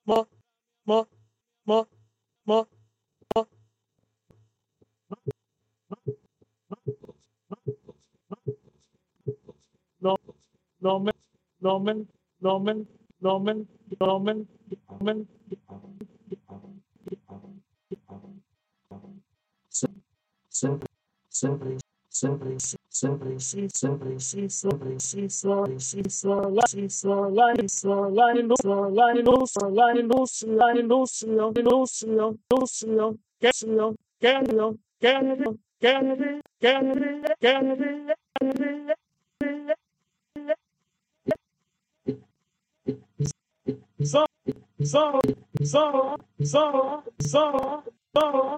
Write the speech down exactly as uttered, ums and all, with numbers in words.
mo, mo, mo, mo, mo, no, nomen, nomen, nomen, nomen, nomen, nomen, simply, simply, simply, simply, simply, simply, simply, so, so, so, so, so, so,